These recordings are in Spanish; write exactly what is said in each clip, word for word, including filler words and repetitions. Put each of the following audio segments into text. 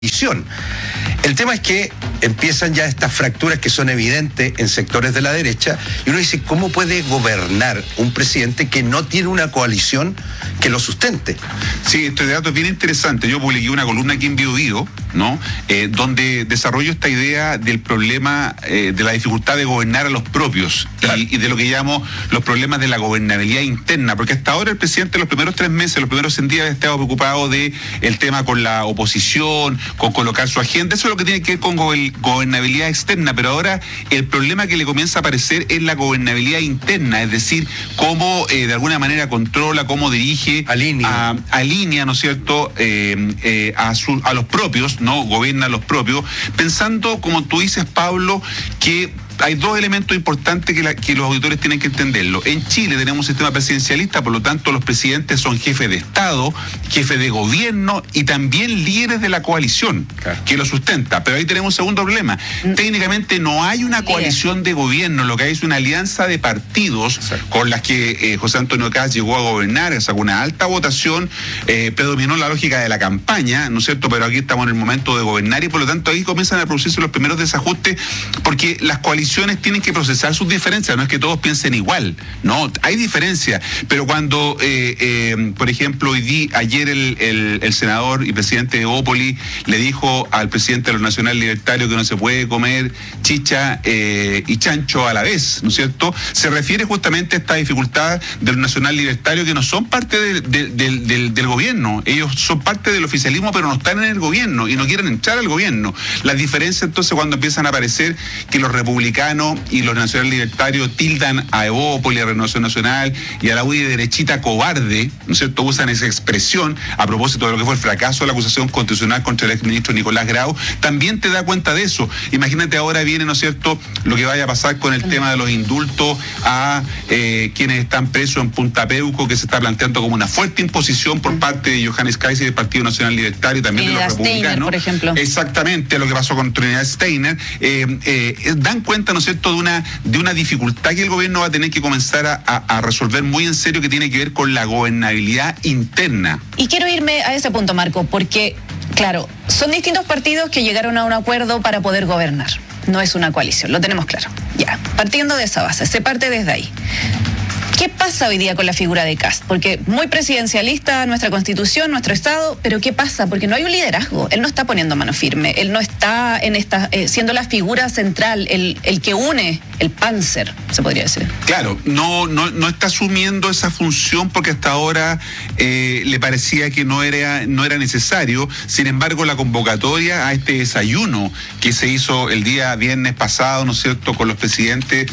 visión. El tema es que empiezan ya estas fracturas que son evidentes en sectores de la derecha y uno dice, ¿cómo puede gobernar un presidente que no tiene una coalición que lo sustente? Sí, este dato es bien interesante. Yo publiqué una columna aquí en Bio Bio, ¿no? Eh, donde desarrollo esta idea del problema, eh, de la dificultad de gobernar a los propios, claro. y, y de lo que llamo los problemas de la gobernabilidad interna, porque hasta ahora el presidente los primeros tres meses, los primeros cien días había estado preocupado de el tema con la oposición, con colocar su agenda. Eso es lo que tiene que ver con go gobernabilidad externa, pero ahora el problema que le comienza a aparecer es la gobernabilidad interna, es decir, cómo eh, de alguna manera controla, cómo dirige, alinea, a, alinea, ¿no es cierto?, eh, eh, a, su, a los propios, ¿no? Gobierna a los propios, pensando, como tú dices, Pablo, que hay dos elementos importantes que, la, que los auditores tienen que entenderlo. En Chile tenemos un sistema presidencialista, por lo tanto los presidentes son jefes de Estado, jefes de gobierno y también líderes de la coalición, claro, que lo sustenta. Pero ahí tenemos un segundo problema. Técnicamente no hay una coalición de gobierno, lo que hay es una alianza de partidos. Exacto. Con las que eh, José Antonio Kast llegó a gobernar, sacó una alta votación, eh, predominó la lógica de la campaña, ¿no es cierto? Pero aquí estamos en el momento de gobernar y por lo tanto ahí comienzan a producirse los primeros desajustes, porque las coaliciones tienen que procesar sus diferencias, no es que todos piensen igual, no, hay diferencias, pero cuando, eh, eh, por ejemplo, hoy di, ayer el, el, el senador y presidente de Evópolis le dijo al presidente de los Nacional Libertarios que no se puede comer chicha eh, y chancho a la vez, ¿no es cierto? Se refiere justamente a esta dificultad de los Nacional Libertarios que no son parte de, de, de, del, del gobierno, ellos son parte del oficialismo pero no están en el gobierno y no quieren entrar al gobierno. Las diferencias entonces cuando empiezan a aparecer que los republicanos y los nacional libertarios tildan a Evópolis, a Renovación Nacional y a la U D I de derechita cobarde, ¿no es cierto? Usan esa expresión a propósito de lo que fue el fracaso de la acusación constitucional contra el exministro Nicolás Grau, también te da cuenta de eso. Imagínate ahora viene, ¿no es cierto?, lo que vaya a pasar con el tema de los indultos a eh, quienes están presos en Punta Peuco, que se está planteando como una fuerte imposición por parte de Johannes Kaiser y del Partido Nacional Libertario y también Trinidad de los republicanos. Steiner, por ejemplo. Exactamente, lo que pasó con Trinidad Steiner. Eh, eh, dan cuenta, ¿no es cierto?, de una, de una dificultad que el gobierno va a tener que comenzar a, a, a resolver muy en serio, que tiene que ver con la gobernabilidad interna. Y quiero irme a ese punto, Marco, porque, claro, son distintos partidos que llegaron a un acuerdo para poder gobernar. No es una coalición, lo tenemos claro. Ya, partiendo de esa base, se parte desde ahí. ¿Qué pasa hoy día con la figura de Kast? Porque muy presidencialista nuestra Constitución, nuestro Estado, pero ¿qué pasa? Porque no hay un liderazgo, él no está poniendo mano firme, él no está en esta, eh, siendo la figura central, el, el que une el Panzer, se podría decir. Claro, no, no, no está asumiendo esa función porque hasta ahora eh, le parecía que no era, no era necesario. Sin embargo, la convocatoria a este desayuno que se hizo el día viernes pasado, ¿no es cierto?, con los presidentes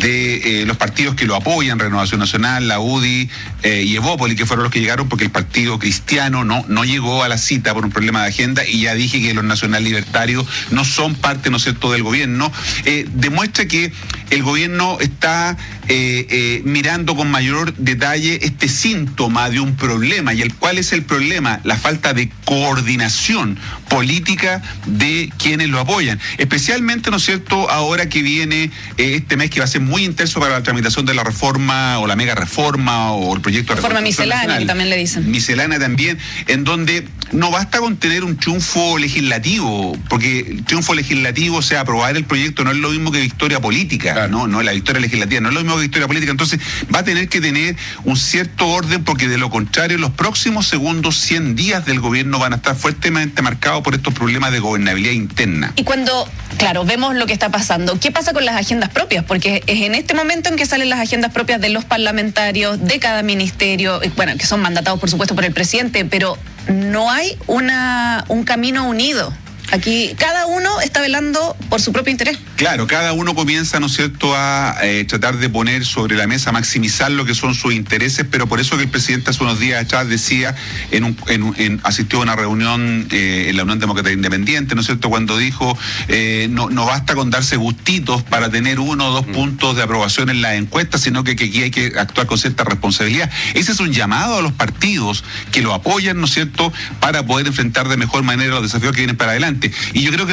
de eh, los partidos que lo apoyan, Renovación Nacional, la U D I eh, y Evópolis, que fueron los que llegaron porque el Partido Cristiano no, no llegó a la cita por un problema de agenda, y ya dije que los nacional libertarios no son parte, ¿no es cierto?, del gobierno, eh, demuestra que el gobierno está eh, eh, mirando con mayor detalle este síntoma de un problema. ¿Y el cuál es el problema? La falta de coordinación política de quienes lo apoyan. Especialmente, ¿no es cierto?, ahora que viene eh, este mes que va a ser muy intenso para la tramitación de la reforma o la mega reforma o el proyecto de reforma miscelánea, nacional, que también le dicen. Miscelánea también, en donde no basta con tener un triunfo legislativo, porque el triunfo legislativo, o sea, aprobar el proyecto, no es lo mismo que victoria política. Claro. No, no, la victoria legislativa no es lo mismo que victoria política. Entonces va a tener que tener un cierto orden, porque de lo contrario los próximos segundos cien días del gobierno van a estar fuertemente marcados por estos problemas de gobernabilidad interna. Y cuando, claro, vemos lo que está pasando, ¿qué pasa con las agendas propias? Porque es en este momento en que salen las agendas propias de los parlamentarios, de cada ministerio, bueno, que son mandatados por supuesto por el presidente, pero no hay una un camino unido. Aquí cada uno está velando por su propio interés. Claro, cada uno comienza, ¿no es cierto?, a eh, tratar de poner sobre la mesa, maximizar lo que son sus intereses, pero por eso que el presidente hace unos días atrás decía, en un, en, en, asistió a una reunión eh, en la Unión Demócrata Independiente, ¿no es cierto?, cuando dijo, eh, no, no basta con darse gustitos para tener uno o dos mm. puntos de aprobación en las encuestas, sino que, que aquí hay que actuar con cierta responsabilidad. Ese es un llamado a los partidos que lo apoyan, ¿no es cierto?, para poder enfrentar de mejor manera los desafíos que vienen para adelante. Y yo creo que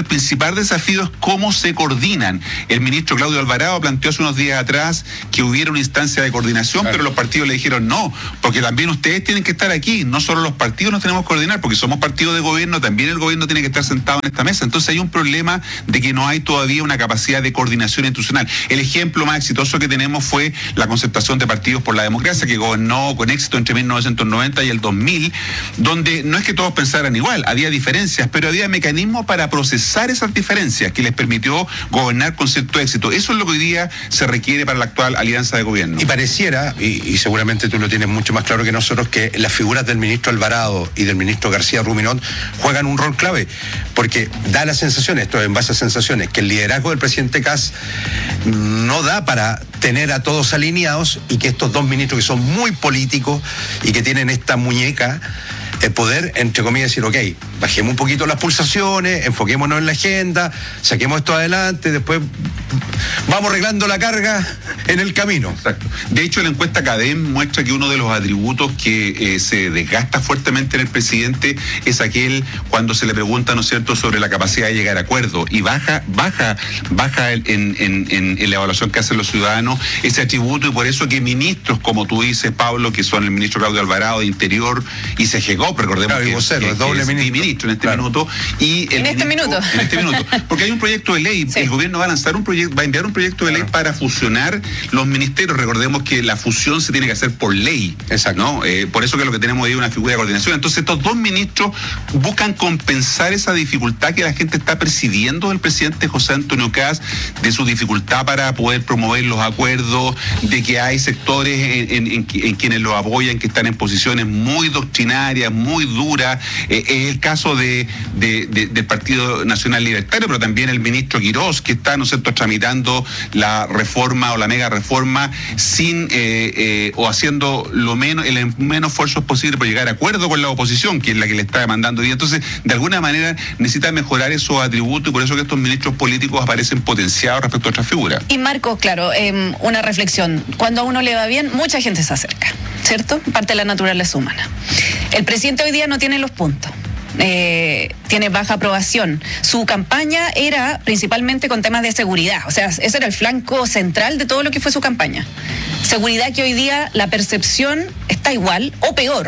el principal desafío es cómo se coordinan. El ministro Claudio Alvarado planteó hace unos días atrás que hubiera una instancia de coordinación, claro, pero los partidos le dijeron no, porque también ustedes tienen que estar aquí, no solo los partidos nos tenemos que coordinar, porque somos partido de gobierno, también el gobierno tiene que estar sentado en esta mesa. Entonces hay un problema de que no hay todavía una capacidad de coordinación institucional. El ejemplo más exitoso que tenemos fue la concertación de partidos por la democracia, que gobernó con éxito entre mil novecientos noventa y el dos mil, donde no es que todos pensaran igual, había diferencias, pero había mecanismos para procesar esas diferencias que les permitió gobernar con cierto éxito. Eso es lo que hoy día se requiere para la actual alianza de gobierno. Y pareciera, y, y seguramente tú lo tienes mucho más claro que nosotros, que las figuras del ministro Alvarado y del ministro García Ruminot juegan un rol clave, porque da la sensación, esto es en base a sensaciones, que el liderazgo del presidente Kast no da para tener a todos alineados y que estos dos ministros que son muy políticos y que tienen esta muñeca, el poder, entre comillas, decir, ok, bajemos un poquito las pulsaciones, enfoquémonos en la agenda, saquemos esto adelante, después vamos arreglando la carga en el camino. Exacto. De hecho, la encuesta CADEM muestra que uno de los atributos que eh, se desgasta fuertemente en el presidente es aquel cuando se le pregunta, ¿no es cierto?, sobre la capacidad de llegar a acuerdo, y baja, baja, baja en, en, en, en la evaluación que hacen los ciudadanos ese atributo, y por eso que ministros, como tú dices, Pablo, que son el ministro Claudio Alvarado de Interior, y se llegó, recordemos, claro, que, vocero, que, doble que es ministro en este, claro, minuto, y el en este ministro, minuto. En este minuto. Porque hay un proyecto de ley, sí, el gobierno va a lanzar un proyecto, va a enviar un proyecto de ley, claro, para fusionar los ministerios. Recordemos que la fusión se tiene que hacer por ley. Exacto. ¿No? Eh, por eso que lo que tenemos ahí es una figura de coordinación. Entonces estos dos ministros buscan compensar esa dificultad que la gente está percibiendo del presidente José Antonio Kast, de su dificultad para poder promover los acuerdos, de que hay sectores en, en, en, en quienes lo apoyan que están en posiciones muy doctrinarias, muy duras. Eh, es el caso de, de, de, del Partido Nacional Libertario, pero también el ministro Quirós, que está, ¿no es cierto?, tramitando la reforma o la mega reforma sin eh, eh, o haciendo lo menos, el menos esfuerzos posible por llegar a acuerdo con la oposición, que es la que le está demandando. Y entonces, de alguna manera, necesita mejorar esos atributos, y por eso que estos ministros políticos aparecen potenciados respecto a otras figuras. Y Marco, claro, eh, una reflexión. Cuando a uno le va bien, mucha gente se acerca, ¿cierto? Parte de la naturaleza humana. El presidente hoy día no tiene los puntos. Eh, tiene baja aprobación. Su campaña era principalmente con temas de seguridad, o sea, ese era el flanco central de todo lo que fue su campaña. Seguridad que hoy día la percepción está igual o peor.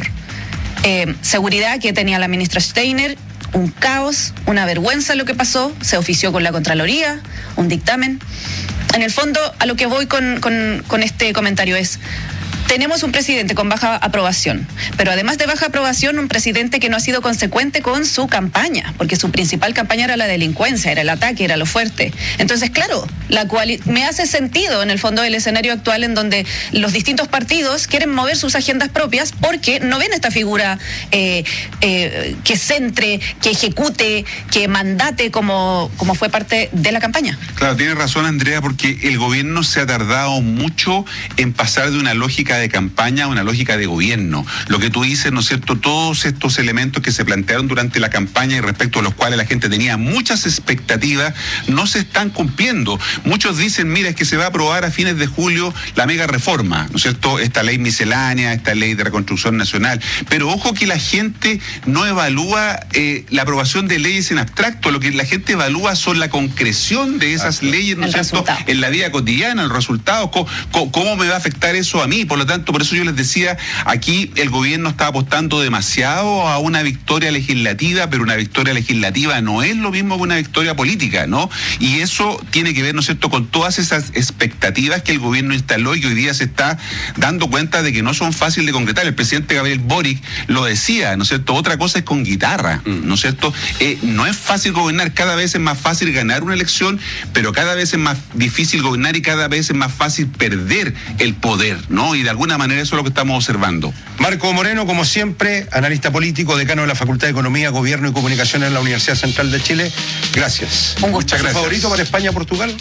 Eh, seguridad que tenía la ministra Steiner, un caos, una vergüenza lo que pasó, se ofició con la Contraloría, un dictamen. En el fondo, a lo que voy con, con, con este comentario es: tenemos un presidente con baja aprobación, pero además de baja aprobación, un presidente que no ha sido consecuente con su campaña, porque su principal campaña era la delincuencia, era el ataque, era lo fuerte. Entonces, claro, la cual me hace sentido en el fondo del escenario actual, en donde los distintos partidos quieren mover sus agendas propias porque no ven esta figura eh, eh, que centre, que ejecute, que mandate como, como fue parte de la campaña. Claro, tiene razón, Andrea, porque el gobierno se ha tardado mucho en pasar de una lógica de campaña a una lógica de gobierno. Lo que tú dices, ¿no es cierto?, todos estos elementos que se plantearon durante la campaña y respecto a los cuales la gente tenía muchas expectativas, no se están cumpliendo. Muchos dicen, mira, es que se va a aprobar a fines de julio la mega reforma, ¿no es cierto?, esta ley miscelánea, esta ley de reconstrucción nacional. Pero ojo que la gente no evalúa eh, la aprobación de leyes en abstracto, lo que la gente evalúa son la concreción de esas Exacto. leyes, ¿no es cierto?, resultado. En la vida cotidiana, el resultado, cómo, cómo me va a afectar eso a mí. Por lo tanto, por eso yo les decía, aquí el gobierno está apostando demasiado a una victoria legislativa, pero una victoria legislativa no es lo mismo que una victoria política, ¿no? Y eso tiene que ver, ¿no es cierto?, con todas esas expectativas que el gobierno instaló y que hoy día se está dando cuenta de que no son fáciles de concretar. El presidente Gabriel Boric lo decía, ¿no es cierto? Otra cosa es con guitarra, ¿no es cierto? Eh, no es fácil gobernar, cada vez es más fácil ganar una elección, pero cada vez es más difícil gobernar y cada vez es más fácil perder el poder, ¿no? Y de alguna manera eso es lo que estamos observando. Marco Moreno, como siempre, analista político, decano de la Facultad de Economía, Gobierno y Comunicación en la Universidad Central de Chile. Gracias. Un gusto. Muchas gracias. ¿Favorito para España-Portugal?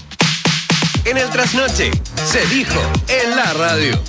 En el Trasnoche se dijo en la radio.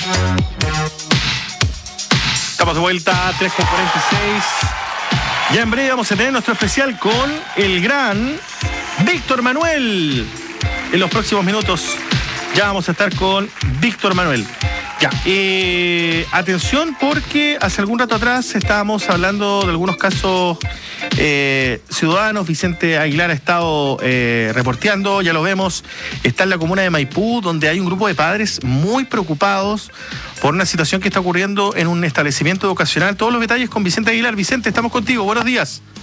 Estamos de vuelta a tres con cuarenta y seis. Ya en breve vamos a tener nuestro especial con el gran Víctor Manuel. En los próximos minutos ya vamos a estar con Víctor Manuel. Ya, eh, atención, porque hace algún rato atrás estábamos hablando de algunos casos eh, ciudadanos. Vicente Aguilar ha estado eh, reporteando, ya lo vemos, está en la comuna de Maipú, donde hay un grupo de padres muy preocupados por una situación que está ocurriendo en un establecimiento educacional. Todos los detalles con Vicente Aguilar. Vicente, estamos contigo, buenos días.